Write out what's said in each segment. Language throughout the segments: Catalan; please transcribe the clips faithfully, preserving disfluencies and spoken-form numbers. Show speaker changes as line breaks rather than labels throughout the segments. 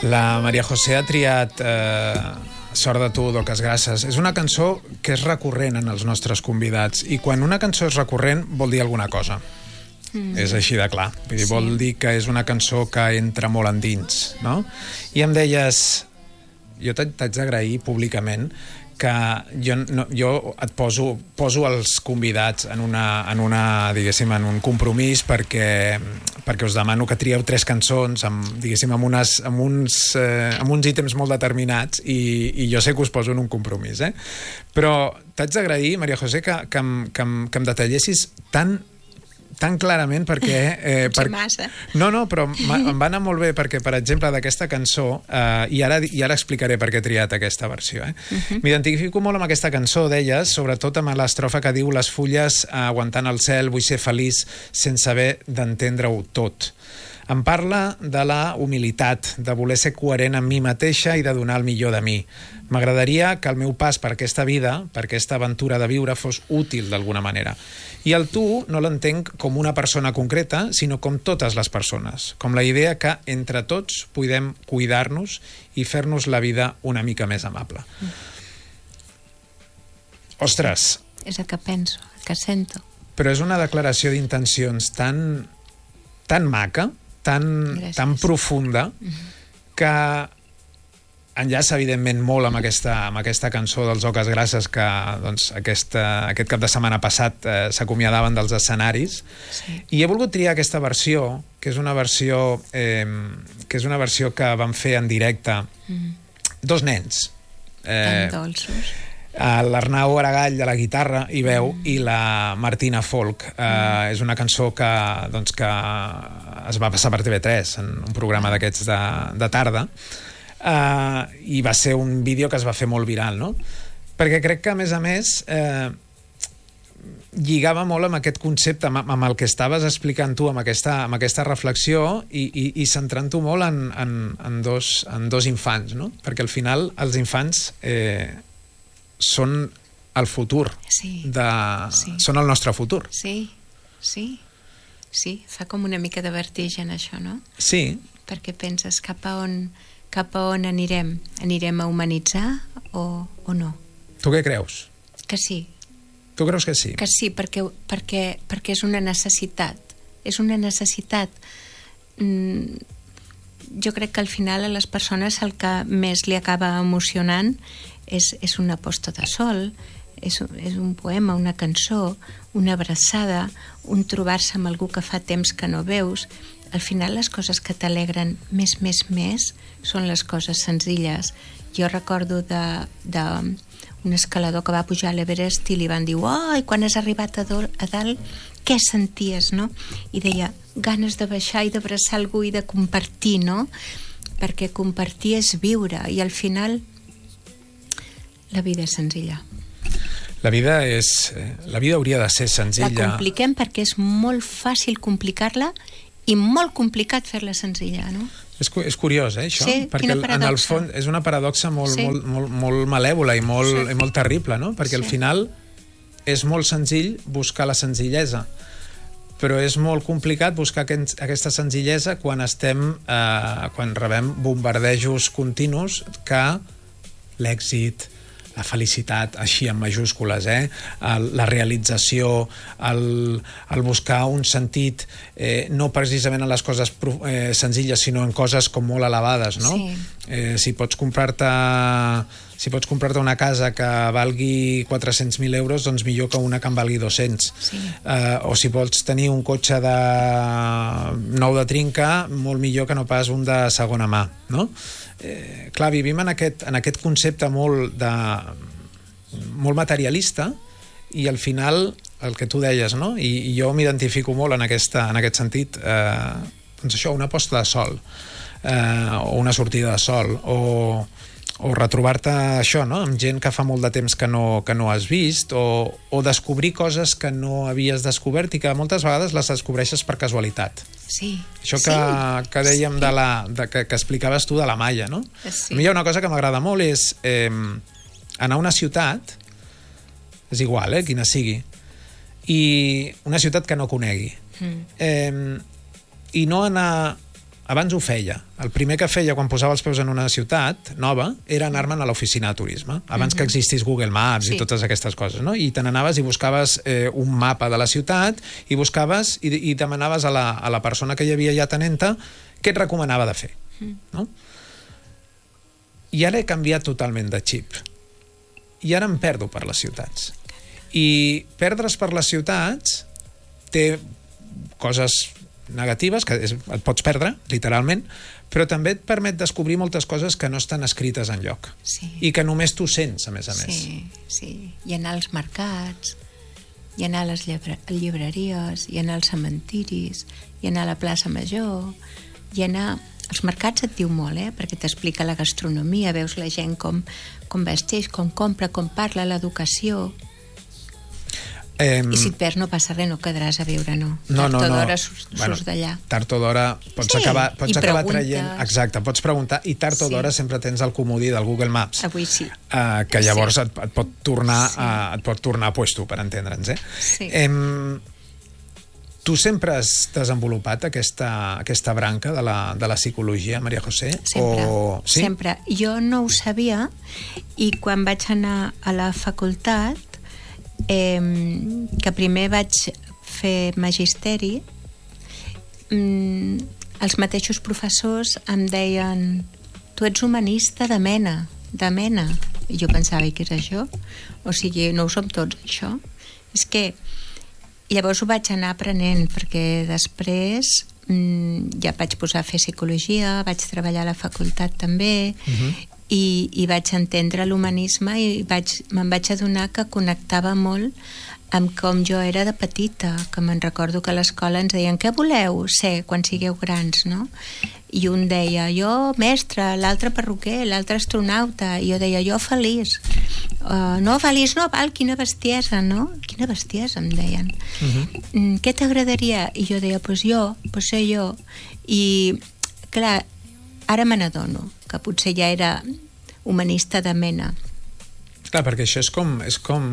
La María José ha triat eh, Sort de tu, d'Oques Grasses. És una cançó que és recurrent en els nostres convidats, i quan una cançó és recurrent vol dir alguna cosa. Mm. És així de clar. Vull dir, sí. Vol dir que és una cançó que entra molt endins, no? I em deies, jo t'haig d'agrair públicament que jo, no, jo et poso, poso els convidats en una, en una, diguéssim, en un compromís perquè, perquè us demano que trieu tres cançons amb, diguéssim, amb, unes, amb, uns, eh, amb uns ítems molt determinats, i, i jo sé que us poso en un compromís, eh? Però t'haig d'agrair, María José, que, que, em, que, em, que em detallessis tan tan clarament perquè...
Eh, per... massa.
No, no, però em va anar molt bé perquè, per exemple, d'aquesta cançó, eh, i, ara, i ara explicaré per què he triat aquesta versió, eh? Uh-huh. M'identifico molt amb aquesta cançó, deies, sobretot amb l'estrofa que diu «Les fulles aguantant el cel, vull ser feliç sense haver d'entendre-ho tot». Em parla de la humilitat, de voler ser coherent amb mi mateixa i de donar el millor de mi. M'agradaria que el meu pas per aquesta vida, per aquesta aventura de viure, fos útil d'alguna manera. I el tu no l'entenc com una persona concreta, sinó com totes les persones, com la idea que entre tots podem cuidar-nos i fer-nos la vida una mica més amable. Mm. Ostres!
És el que penso, el que sento.
Però és una declaració d'intencions tan, tan maca, tan, tan profunda, mm-hmm. que enllaça, evidentment, molt amb aquesta, amb aquesta cançó dels Oques Grasses que doncs, aquesta, aquest cap de setmana passat eh, s'acomiadaven dels escenaris. Sí. I he volgut triar aquesta versió, que és una versió, eh, que és una versió que van fer en directe mm. dos nens.
Eh, Tan dolços.
L'Arnau Aragall de la guitarra i veu, mm. i la Martina Folk. Eh, mm. És una cançó que, doncs, que es va passar per T V tres en un programa d'aquests de, de tarda. Uh, i va ser un vídeo que es va fer molt viral, no? Perquè crec que, a més a més, eh, lligava molt amb aquest concepte, amb, amb el que estaves explicant tu, amb aquesta, amb aquesta reflexió, i, i, i centrant-ho molt en, en, en, dos, en dos infants, no? Perquè al final els infants eh, són el futur,
sí,
de, sí. són el nostre futur.
Sí, sí, sí, fa com una mica de vertigen això, no?
Sí.
Perquè penses cap a on... cap a on anirem? Anirem a humanitzar o, o no?
Tu què creus?
Que sí.
Tu creus que sí?
Que sí, perquè, perquè, perquè és una necessitat. És una necessitat. Mm, jo crec que al final a les persones el que més li acaba emocionant és, és una posta de sol, és, és un poema, una cançó, una abraçada, un trobar-se amb algú que fa temps que no veus. Al final les coses que t'alegren més, més, més són les coses senzilles. Jo recordo de, de un escalador que va pujar a l'Everest i li van dir «Oh, i quan has arribat a, do, a dalt, què senties?» no? I deia ganes de baixar i d'abraçar algú i de compartir, no? Perquè compartir és viure, i al final la vida és senzilla.
La vida és... La vida hauria de ser senzilla.
La compliquem perquè és molt fàcil complicar-la i molt complicat fer-la senzilla, no?
És, és curiós, eh, això?
Sí,
perquè
quina paradoxa.
En el fons és una paradoxa molt, sí. molt, molt, molt malèvola i molt, sí. i molt terrible, no? Perquè sí. al final és molt senzill buscar la senzillesa, però és molt complicat buscar aquest, aquesta senzillesa quan estem, eh, quan rebem bombardejos continus que l'èxit, la felicitat, així en majúscules, eh? El, la realització, el, el buscar un sentit, eh, no precisament en les coses eh, senzilles, sinó en coses com molt elevades, no?
Sí.
Eh, si pots comprar-te si pots comprar-te una casa que valgui quatre-cents mil euros, doncs millor que una que en valgui dos-cents. Sí. Eh, o si pots tenir un cotxe de nou de trinca, molt millor que no pas un de segona mà, no? Eh, clar, vivim en aquest, en aquest concepte molt de molt materialista, i al final el que tu deies, no? I, i jo m'identifico molt en, aquesta, en aquest sentit, eh, doncs això, una posta de sol, eh, o una sortida de sol, o, o retrobar-te això, no? Amb gent que fa molt de temps que no, que no has vist, o, o descobrir coses que no havies descobert i que moltes vegades les descobreixes per casualitat.
Sí.
Això que, sí. que dèiem sí. de la, de, que, que explicaves tu de la Maia, no?
Sí.
A mi hi ha una cosa que m'agrada molt, és eh, anar a una ciutat, és igual, eh, quina sigui, i una ciutat que no conegui. Mm. Eh, I no anar abans ho feia. El primer que feia quan posava els peus en una ciutat nova era anar-me'n a l'oficina de turisme, abans uh-huh. que existís Google Maps sí. i totes aquestes coses, no? I te n'anaves i buscaves eh, un mapa de la ciutat i buscaves i, i demanaves a la, a la persona que hi havia ja tenent-te què et recomanava de fer, uh-huh. no? I ara he canviat totalment de xip. I ara em perdo per les ciutats. I perdre's per les ciutats té coses negatives, que és, et pots perdre, literalment, però també et permet descobrir moltes coses que no estan escrites enlloc.
Sí.
I que només tu sents, a més a més.
Sí, sí. I anar als mercats, i anar a les llibre llibreries, i anar als cementiris, i anar a la plaça Major, i anar... Els mercats et diu molt, eh? Perquè t'explica la gastronomia, veus la gent com, com vesteix, com compra, com parla, l'educació... Eh, I si et perds no passa res, no quedaràs a viure, no.
No, no,
tard o
no.
d'hora surts bueno, d'allà.
Tard o d'hora pots sí, acabar, pots acabar traient... Exacte, pots preguntar i tard o sí. d'hora sempre tens el comodí del Google Maps.
Avui sí.
Uh, que llavors
sí.
et, et pot tornar
sí.
a, et pot tornar a puesto, per entendre'ns, eh?
Sí.
Em, tu sempre has desenvolupat aquesta, aquesta branca de la, de la psicologia, Maria José?
Sempre,
o... sí?
sempre. Jo no ho sabia i quan vaig anar a la facultat Eh, que primer vaig fer magisteri, mm, els mateixos professors em deien tu ets humanista de mena, de mena. I jo pensava, i què és això? O sigui, no ho som tots, això. És que llavors ho vaig anar aprenent, perquè després mm, ja vaig posar a fer psicologia, vaig treballar a la facultat també, uh-huh. I, i vaig entendre l'humanisme i vaig, me'n vaig adonar que connectava molt amb com jo era de petita, que me'n recordo que a l'escola ens deien què voleu ser quan sigueu grans, no? I un deia jo mestre, l'altre perruquer, l'altre astronauta, i jo deia jo feliç. Uh, no, feliç no, val, quina bestiesa, no? Quina bestiesa, em deien. Uh-huh. Mm, què t'agradaria? I jo deia, pues jo, pues ser jo. I, clar, ara me n'adono que potser ja era humanista de mena.
Clar, perquè això és com... És com...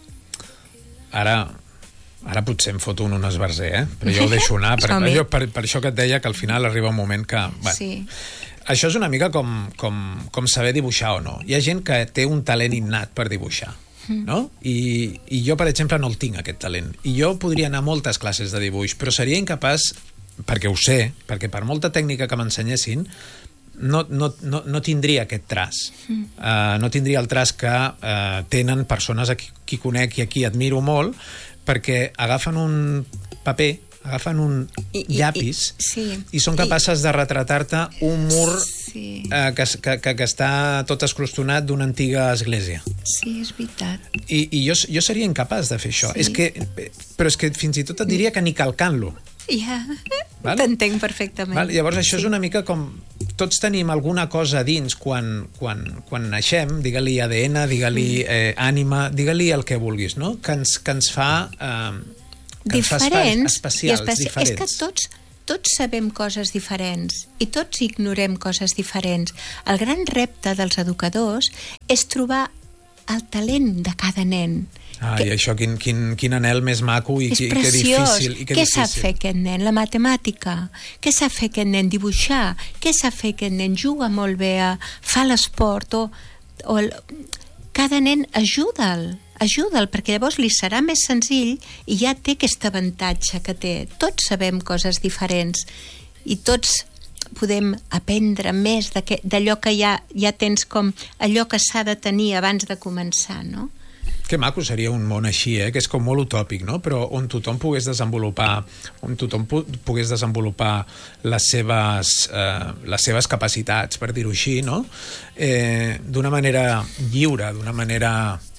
Ara, ara potser em foto un, un esbarzer, eh? Però jo ho deixo anar. per, jo, per, per això que et deia que al final arriba un moment que... Bueno,
sí.
Això és una mica com, com, com saber dibuixar o no. Hi ha gent que té un talent innat per dibuixar, no? I, i jo, per exemple, no el tinc, aquest talent. I jo podria anar a moltes classes de dibuix, però seria incapaç, perquè ho sé, perquè per molta tècnica que m'ensenyessin, no, no, no, no tindria aquest traç. Mm. Uh, no tindria el traç que uh, tenen persones a qui, qui conec i a qui admiro molt, perquè agafen un paper, agafen un I, llapis i, i, sí. i són capaces I, de retratar-te un mur sí. uh, que, que, que, que està tot escrostonat d'una antiga església.
Sí, és veritat.
I, i jo, jo seria incapaç de fer això. Sí. És que, però és que fins i tot et diria que ni calcant-lo.
Ja, vale? T'entenc perfectament.
Vale? Llavors això sí. És una mica com... Tots tenim alguna cosa dins quan, quan, quan naixem, digue-li A D N, digue-li eh, ànima, digue-li el que vulguis, no? Que ens, que ens fa... Eh, que
diferents,
ens fa especials,
especi
diferents.
És que tots, tots sabem coses diferents i tots ignorem coses diferents. El gran repte dels educadors és trobar el talent de cada nen.
Ah, que... i això, quin, quin, quin anel més maco i,
és
i
preciós.
Que difícil. I que
què
difícil.
Sap fer aquest nen? La matemàtica. Què sap fer aquest nen? Dibuixar. Què sap fer aquest nen? Juga molt bé, a... fa l'esport o... o el... Cada nen ajuda'l, ajuda'l, perquè llavors li serà més senzill i ja té aquest avantatge que té. Tots sabem coses diferents i tots podem aprendre més d'allò que ja, ja tens com allò que s'ha de tenir abans de començar, no?
Que maco seria un món així, eh? Que és com molt utòpic, no? Però on tothom pogués desenvolupar on tothom pogués desenvolupar les seves, eh, les seves capacitats, per dir-ho així, no? Eh, d'una manera lliure, d'una manera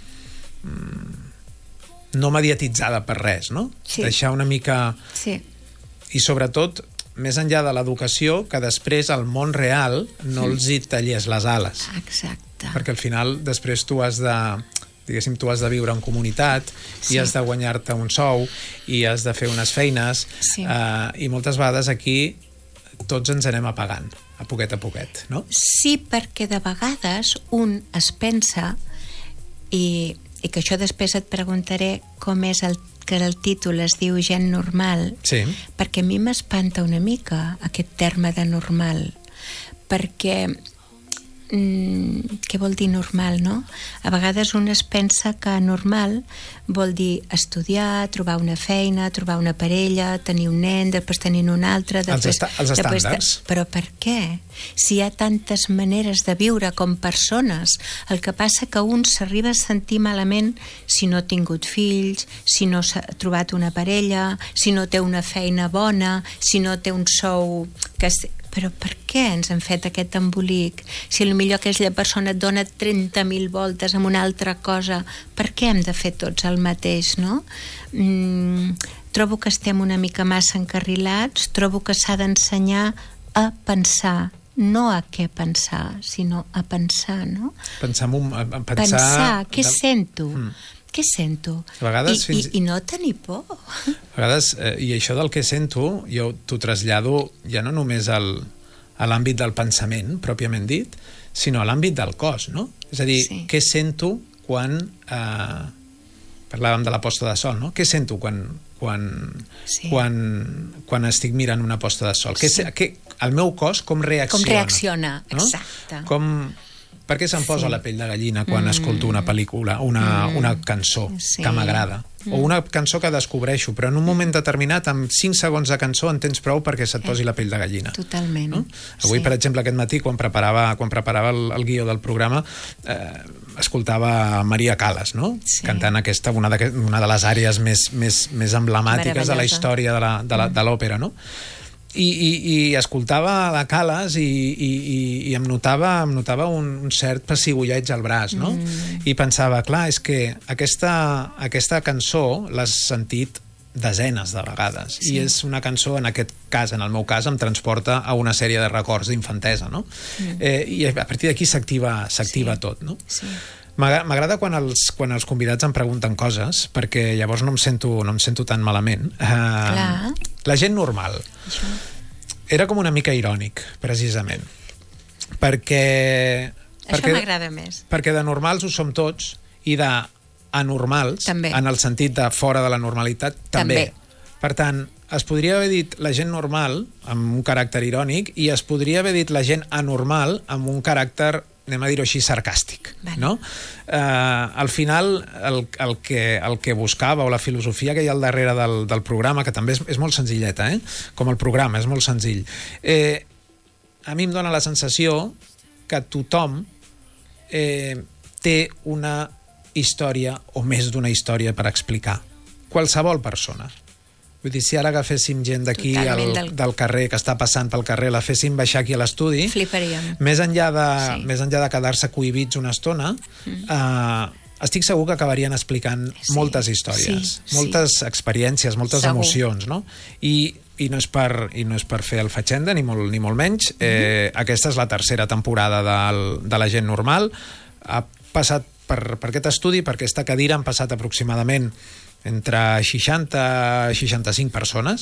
mm, no mediatitzada per res, no?
Sí.
Deixar una mica...
Sí.
I sobretot, més enllà de l'educació, que després al món real no els hi tallés les ales.
Exacte.
Perquè al final després tu has de... diguéssim, tu has de viure en comunitat sí. i has de guanyar-te un sou i has de fer unes feines sí. eh, i moltes vegades aquí tots ens anem apagant a poquet a poquet, no?
Sí, perquè de vegades un es pensa i, i que això després et preguntaré com és el que el títol es diu Gent normal,
sí.
perquè a mi m'espanta una mica aquest terme de normal, perquè mm, què vol dir normal, no? A vegades un es pensa que normal vol dir estudiar, trobar una feina, trobar una parella, tenir un nen, després tenir un altre... Després,
els, esta els
després
estàndards.
De... Però per què? Si hi ha tantes maneres de viure com persones, el que passa que un s'arriba a sentir malament si no ha tingut fills, si no s'ha trobat una parella, si no té una feina bona, si no té un sou que... Però per què ens hem fet aquest embolic? Si potser aquella persona et dona trenta mil voltes amb una altra cosa, per què hem de fer tots el mateix, no? Mm, trobo que estem una mica massa encarrilats, trobo que s'ha d'ensenyar a pensar, no a què pensar, sinó a pensar, no?
Pensar, en, a pensar...
Pensar, què
de...
sento?
Mm.
Què sento?
A vegades,
I,
fins...
i, I no tenir por.
A vegades, eh, i això del que sento, jo t'ho trasllado ja no només al, a l'àmbit del pensament, pròpiament dit, sinó a l'àmbit del cos, no? És a dir, sí. Què sento quan... Eh, parlàvem de la posta de sol, no? Què sento quan, quan, sí. quan, quan estic mirant una posta de sol? Sí. Què, què, el meu cos com reacciona? Com
reacciona, no? Exacte.
Com... Per què se'm posa sí. la pell de gallina quan mm. escolto una pel·lícula, una, mm. una cançó sí. que m'agrada? Mm. O una cançó que descobreixo, però en un moment determinat, amb cinc segons de cançó, en tens prou perquè se't posi la pell de gallina.
Totalment.
No? Avui, sí. per exemple, aquest matí, quan preparava, quan preparava el, el guió del programa, eh, escoltava Maria Callas, no? Sí. Cantant aquesta, una de, una de les àrees més, més, més emblemàtiques de la història de l'òpera, no? I, i, i escoltava la Callas i, i, i, i em notava, em notava un, un cert pessigolleig al braç, no? Mm. I pensava, clar, és que aquesta, aquesta cançó l'has sentit desenes de vegades, sí. I és una cançó, en aquest cas, en el meu cas, em transporta a una sèrie de records d'infantesa, no? Mm. Eh, I a partir d'aquí s'activa s'activa sí. tot, no? Sí. M'agrada quan els, quan els convidats em pregunten coses, perquè llavors no em sento, no em sento tan malament. Uh, la gent normal. Això. Era com una mica irònic, precisament. Perquè...
Això perquè, m'agrada més.
Perquè de normals ho som tots, i d'anormals, també. En el sentit de fora de la normalitat, també. també. Per tant, es podria haver dit la gent normal, amb un caràcter irònic, i es podria haver dit la gent anormal, amb un caràcter, anem a dir-ho així, sarcàstic, vale. No? Eh, al final, el, el, que, el que buscava, o la filosofia que hi ha al darrere del, del programa, que també és, és molt senzilleta, eh? Com el programa, és molt senzill. Eh, a mi em dóna la sensació que tothom eh, té una història, o més d'una història per explicar. Qualsevol persona. Vull dir, si ara agaféssim gent d'aquí del... del carrer, que està passant pel carrer, la féssim baixar aquí a l'estudi,
fliparíem.
Més enllà de, sí. més enllà de quedar-se cohibits una estona, mm. eh, estic segur que acabarien explicant sí. moltes històries, sí. moltes sí. experiències, moltes segur. Emocions, no? I, i, no és per, i no és per fer el fatxenda, ni molt, ni molt menys. Mm. Eh, aquesta és la tercera temporada del, de La gent normal. Ha passat per, per aquest estudi, per aquesta cadira, han passat aproximadament entre seixanta i seixanta-cinc persones,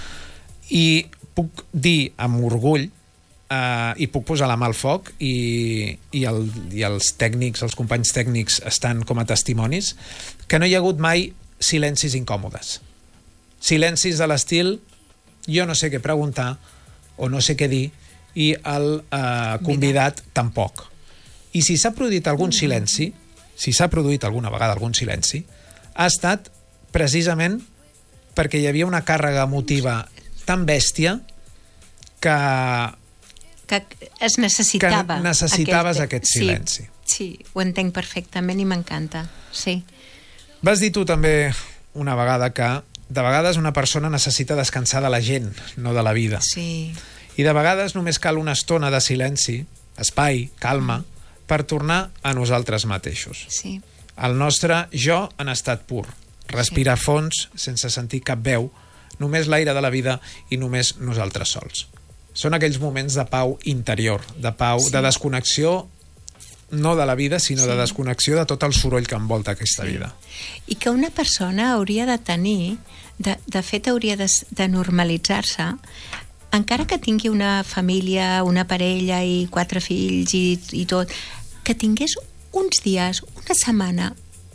i puc dir amb orgull, eh, i puc posar la mà al foc, i, i, el, i els tècnics, els companys tècnics estan com a testimonis, que no hi ha hagut mai silencis incòmodes. Silencis de l'estil jo no sé què preguntar o no sé què dir, i el eh, convidat Mira. Tampoc. I si s'ha produït algun silenci, si s'ha produït alguna vegada algun silenci, ha estat precisament perquè hi havia una càrrega emotiva tan bèstia que...
que es necessitava.
Que necessitaves aquest, aquest silenci.
Sí, sí, ho entenc perfectament i m'encanta, sí.
Vas dir tu també una vegada que de vegades una persona necessita descansar de la gent, no de la vida.
Sí.
I de vegades només cal una estona de silenci, espai, calma, mm. per tornar a nosaltres mateixos.
Sí.
El nostre jo en estat pur. Respirar sí. fons, sense sentir cap veu, només l'aire de la vida i només nosaltres sols. Són aquells moments de pau interior, de pau, sí. de desconnexió, no de la vida, sinó sí. de desconnexió de tot el soroll que envolta aquesta sí. vida.
I que una persona hauria de tenir, de, de fet hauria de, de normalitzar-se, encara que tingui una família, una parella i quatre fills i, i tot, que tingués uns dies, una setmana,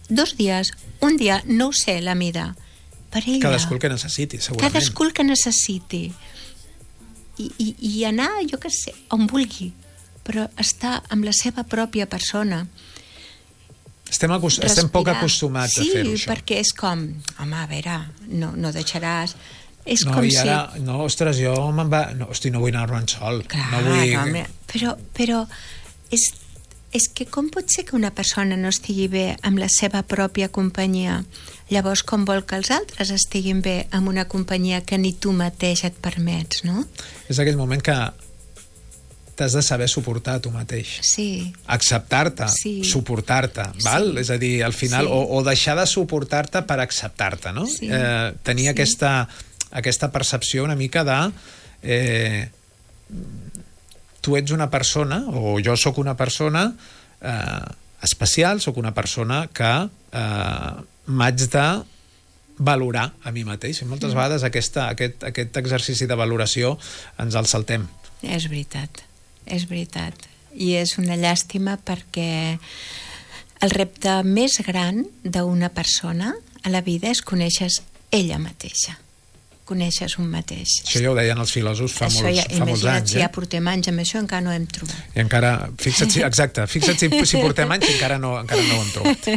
dos dies, un dia, no ho sé, la mida. Per ella.
Cadascú el que necessiti, segurament.
Cadascú el que necessiti. I, i, i anar, jo què sé, on vulgui, però estar amb la seva pròpia persona.
Estem, acost... Estem poc acostumats
sí,
a fer-ho, això.
Sí, perquè és com, home, a veure, no, no deixaràs... És
no,
com
i ara,
si...
no, ostres, jo me'n va... No, hosti, no vull anar-me'n sol.
Clar,
no vull...
home, però, però és, és que com pot ser que una persona no estigui bé amb la seva pròpia companyia? Llavors, com vol que els altres estiguin bé amb una companyia que ni tu mateix et permets, no?
És aquell moment que t'has de saber suportar tu mateix.
Sí.
Acceptar-te, sí. Suportar-te, val? Sí. És a dir, al final, sí. o, o deixar de suportar-te per acceptar-te, no?
Sí.
Eh, tenir sí. aquesta, aquesta percepció una mica de... Eh, tu ets una persona, o jo sóc una persona eh, especial, sóc una persona que eh, m'haig de valorar a mi mateix. I moltes mm. vegades aquesta, aquest, aquest exercici de valoració ens el saltem.
És veritat. És veritat, i és una llàstima perquè el repte més gran d'una persona a la vida és conèixer ella mateixa, conèixer un mateix.
Això ja ho deien els filòsofs fa, molts, ja, fa molts anys.
Si ja portem anys amb això, encara no hem trobat.
I encara, fixa't, exacte, fixa't si, si portem anys i encara no, encara no ho hem trobat.